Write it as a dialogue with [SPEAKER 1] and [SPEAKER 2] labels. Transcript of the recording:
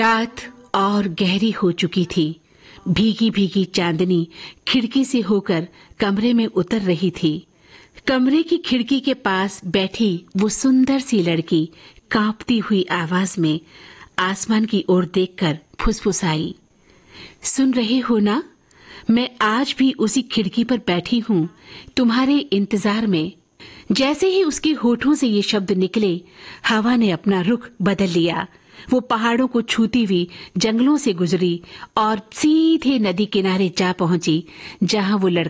[SPEAKER 1] रात और गहरी हो चुकी थी। भीगी भीगी चांदनी खिड़की से होकर कमरे में उतर रही थी। कमरे की खिड़की के पास बैठी वो सुंदर सी लड़की कांपती हुई आवाज में आसमान की ओर देखकर फुसफुसाई, सुन रहे हो ना? मैं आज भी उसी खिड़की पर बैठी हूँ तुम्हारे इंतजार में। जैसे ही उसके होठों से ये शब्द निकले, हवा ने अपना रुख बदल लिया। वो पहाड़ों को छूती हुई जंगलों से गुजरी और सीधे नदी किनारे जा पहुंची, जहां वो लड़का